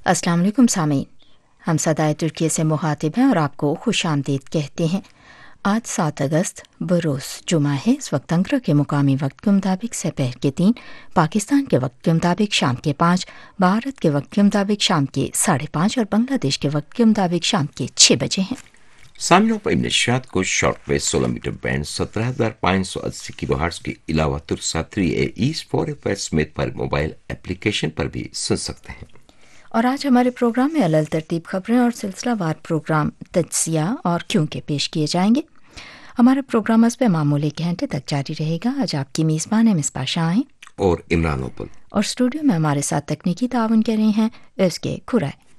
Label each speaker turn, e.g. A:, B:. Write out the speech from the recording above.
A: अस्सलाम वालेकुम सामीन, हम सदाए तुर्की से मुखातिब हैं और आपको खुशामदीद कहते हैं। आज 7 अगस्त बरोज़ जुमा है। इस वक्त अंकरा के मुकामी वक्त के मुताबिक दोपहर के 3, पाकिस्तान के वक्त के मुताबिक शाम के 5, भारत के वक्त के मुताबिक शाम के 5:30 और बांग्लादेश के वक्त के मुताबिक शाम के 6 बजे हैं।
B: सामने पर नशियात को शॉर्टवेव 16 मीटर बैंड 17,580 किलोहर्ट्ज़ के अलावा तुरसा 3A ईस्ट 4FS स्मिथ पर मोबाइल एप्लीकेशन पर भी सुन सकते हैं।
A: और आज हमारे प्रोग्राम में अलग तरतीब खबरें और सिलसिलावार प्रोग्राम तज्जिया और क्यों के पेश किए जाएंगे। हमारा प्रोग्राम इस पे मामूली एक घंटे तक जारी रहेगा। आज आपकी मेज़बान है मिसबा शाह
B: और इमरान ओपल
A: और स्टूडियो में हमारे साथ तकनीकी ताउन कर रहे हैं इसके खुराए।